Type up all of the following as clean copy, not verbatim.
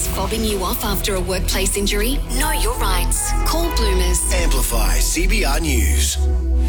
Bloomers fobbing you off after a workplace injury? Know your rights. Call Bloomers. Amplify CBR News.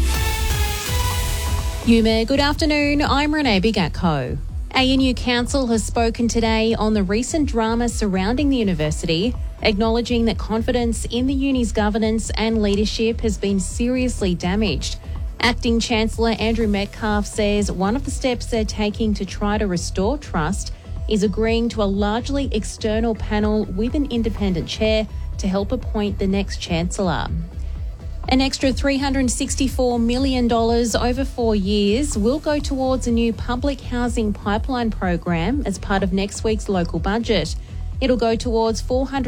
Yuma, good afternoon. I'm Renee Bigatko. ANU Council has spoken today on the recent drama surrounding the university, acknowledging that confidence in the uni's governance and leadership has been seriously damaged. Acting Chancellor Andrew Metcalfe says one of the steps they're taking to try to restore trust is agreeing to a largely external panel with an independent chair to help appoint the next Chancellor. An extra $364 million over 4 years will go towards a new public housing pipeline program as part of next week's local budget. It'll go towards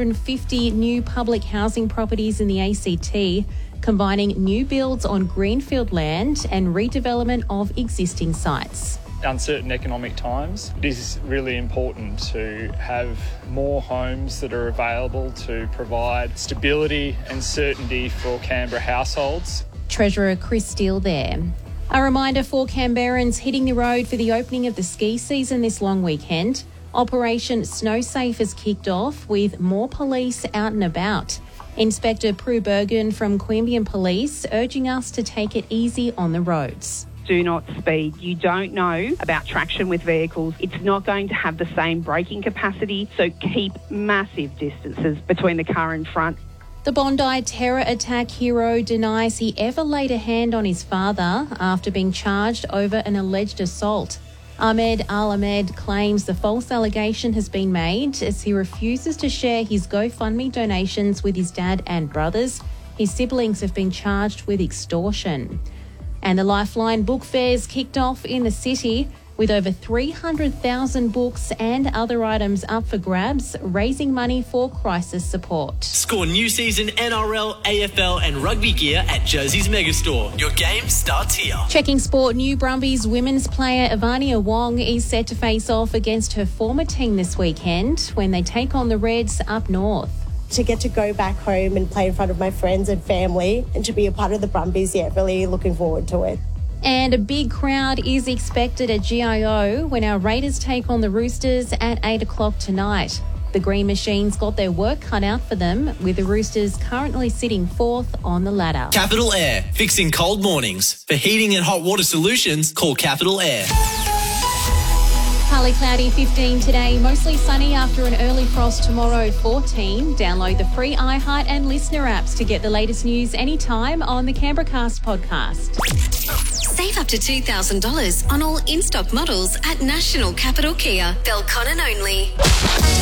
450 new public housing properties in the ACT, combining new builds on greenfield land and redevelopment of existing sites. Uncertain economic times, it is really important to have more homes that are available to provide stability and certainty for Canberra households. Treasurer Chris Steele there. A reminder for Canberrans hitting the road for the opening of the ski season this long weekend. Operation Snow Safe has kicked off with more police out and about. Inspector Prue Bergen from Queanbeyan Police urging us to take it easy on the roads. Do not speed. You don't know about traction with vehicles. It's not going to have the same braking capacity, so keep massive distances between the car in front. The Bondi terror attack hero denies he ever laid a hand on his father after being charged over an alleged assault. Ahmed Al-Ahmed claims the false allegation has been made as he refuses to share his GoFundMe donations with his dad and brothers. His siblings have been charged with extortion. And the Lifeline book fairs kicked off in the city with over 300,000 books and other items up for grabs, raising money for crisis support. Score new season NRL, AFL and rugby gear at Josie's Megastore. Your game starts here. Checking sport, New Brumbies women's player Ivania Wong is set to face off against her former team this weekend when they take on the Reds up north. To get to go back home and play in front of my friends and family and to be a part of the Brumbies, really looking forward to it. And a big crowd is expected at GIO when our Raiders take on the Roosters at 8 o'clock tonight. The Green Machines got their work cut out for them, with the Roosters currently sitting fourth on the ladder. Capital Air, fixing cold mornings. For heating and hot water solutions, call Capital Air. Partly cloudy, 15 today. Mostly sunny after an early frost tomorrow, 14. Download the free iHeart and Listener apps to get the latest news anytime on the Canberracast podcast. Save up to $2,000 on all in-stock models at National Capital Kia. Belconnen only.